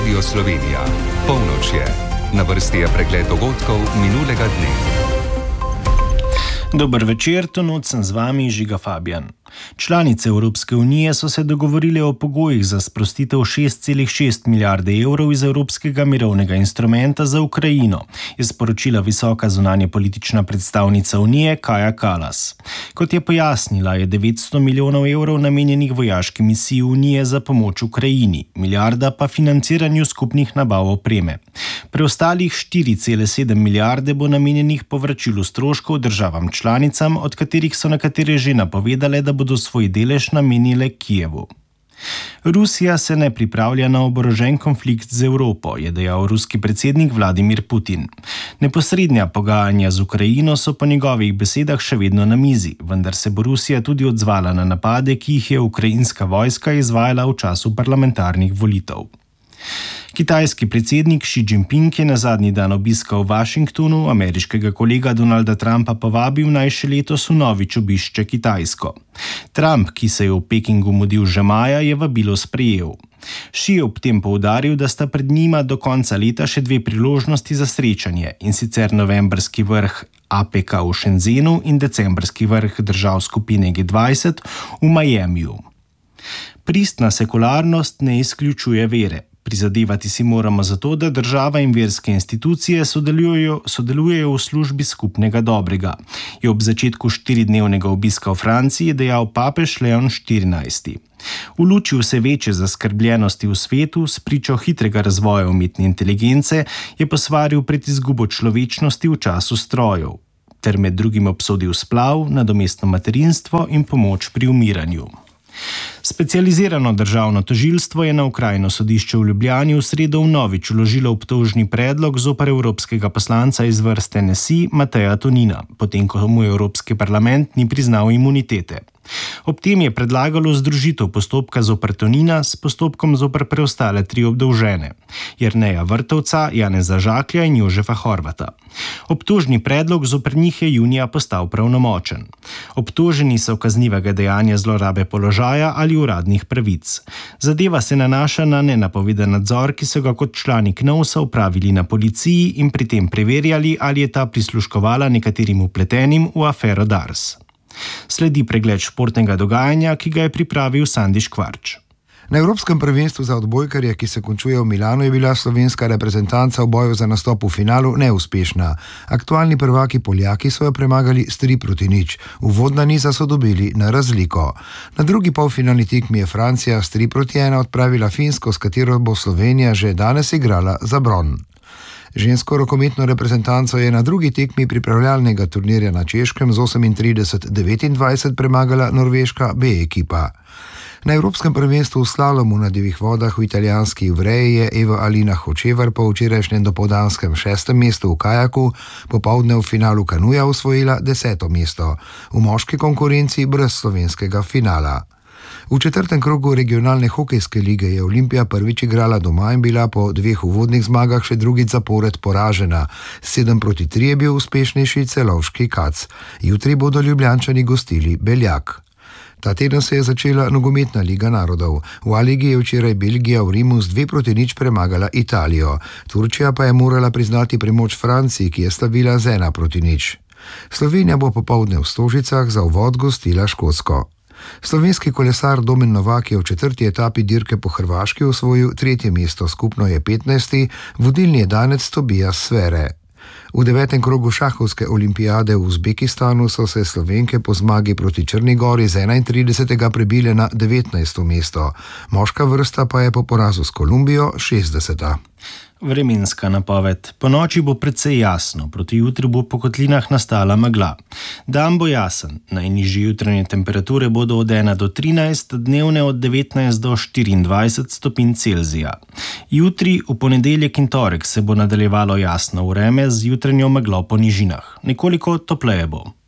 Radio Slovenija. Polnoč je. Na vrsti je pregled dogodkov minulega dne. Dober večer, to noč sem z vami, Žiga Fabijan. Članice Evropske unije so se dogovorile o pogojih za sprostitev 6,6 milijarde evrov iz Evropskega mirovnega instrumenta za Ukrajino, je sporočila visoka zunanje politična predstavnica Unije Kaja Kallas. Kot je pojasnila, je 900 milijonov evrov namenjenih vojaški misiji Unije za pomoč Ukrajini, milijarda pa financiranju skupnih nabav opreme. Preostalih 4,7 milijarde bo namenjenih povračilu stroškov državam članicam, od katerih so nekatere že napovedale, da bodo svoj delež namenile Kijevu. Rusija se ne pripravlja na oborožen konflikt z Evropo, je dejal ruski predsednik Vladimir Putin. Neposrednja pogajanja z Ukrajino so po njegovih besedah še vedno na mizi, vendar se bo Rusija tudi odzvala na napade, ki jih je ukrajinska vojska izvajala v času parlamentarnih volitev. Kitajski predsednik Xi Jinping je na zadnji dan obiska v Washingtonu ameriškega kolega Donalda Trumpa povabil, naj še letos vnovič obišče Kitajsko. Trump, ki se je v Pekingu mudil že maja, je vabilo sprejel. Xi je ob tem poudaril, da sta pred njima do konca leta še dve priložnosti za srečanje, in sicer novembrski vrh APEC v Shenzhenu in decembrski vrh držav skupine G20 v Miamiju. Pristna sekularnost ne izključuje vere. Prizadevati si moramo za to, da država in verske institucije sodelujejo v službi skupnega dobrega, je ob začetku 4-dnevnega obiska v Franciji dejal papež Leon XIV. V luči vse večje zaskrbljenosti v svetu s pričo hitrega razvoja umetne inteligence je posvaril pred izgubo človečnosti v času strojev, ter med drugim obsodil splav, nadomestno materinstvo in pomoč pri umiranju. Specializirano državno tožilstvo je na okrajno sodišče v Ljubljani v sredo vnovič vložilo obtožni predlog zoper evropskega poslanca iz vrst NSI Mateja Tonina, potem ko mu Evropski parlament ni priznal imunitete. Ob tem je predlagalo združitev postopka zoper Tonina s postopkom zoper preostale 3 obdolžene: Jerneja Vrtovca, Janeza Žaklja in Jožefa Horvata. Obtožni predlog zoper njih je junija postal pravnomočen. Obtoženi so kaznivega dejanja zlorabe položaja ali uradnih pravic. Zadeva se nanaša na nenapovedan nadzor, ki so ga kot člani KNOVS-a opravili na policiji in pri tem preverjali, ali je ta prisluškovala nekaterim vpletenim v afero Dars. Sledi pregled športnega dogajanja, ki ga je pripravil Sandi Škvarč. Na Evropskem prvenstvu za odbojkarje, ki se končuje v Milanu, je bila slovenska reprezentanca v boju za nastop v finalu neuspešna. Aktualni prvaki Poljaki so jo premagali s 3-0. Uvodna niza so dobili na razliko. Na drugi polfinalni tekmi je Francija s 3-1 odpravila Finsko, s katero bo Slovenija že danes igrala za bron. Žensko rokometno reprezentanco je na drugi tekmi pripravljalnega turnirja na Češkem z 38-29 premagala norveška B ekipa. Na Evropskem prvenstvu v slalomu na divjih vodah v italijanski Ivreji je Eva Alina Hočevar po včerajšnjem dopoldanskem 6. mestu v kajaku popoldne v finalu kanuja osvojila 10. mesto, v moški konkurenci brez slovenskega finala. V 4. krogu regionalne hokejske lige je Olimpija prvič igrala doma in bila po 2 uvodnih zmagah še drugič zapored poražena. 7-3 je bil uspešnejši celovški Kac. Jutri bodo Ljubljančani gostili Beljak. Ta teden se je začela nogometna liga narodov. V A-ligi je včeraj Belgija v Rimu z 2-0 premagala Italijo. Turčija pa je morala priznati premoč Franciji, ki je slavila z 1-0. Slovenija bo popoldne v Stožicah za uvod gostila Škotsko. Slovenski kolesar Domen Novak je v 4. etapi dirke po Hrvaški osvojil 3. mesto, skupno je 15. vodilni je danec Tobias Svere. V 9. krogu šahovske olimpijade v Uzbekistanu so se Slovenke po zmagi proti Črni Gori z 31. prebile na 19. mesto. Moška vrsta pa je po porazu s Kolumbijo 60. Vremenska napoved. Po noči bo precej jasno, proti jutri bo po kotlinah nastala megla. Dan bo jasen, najnižje jutranje temperature bodo od 1 do 13, dnevne od 19 do 24 stopinj Celzija. Jutri, v ponedeljek in torek se bo nadaljevalo jasno vreme z jutranjo meglo po nižinah. Nekoliko topleje bo.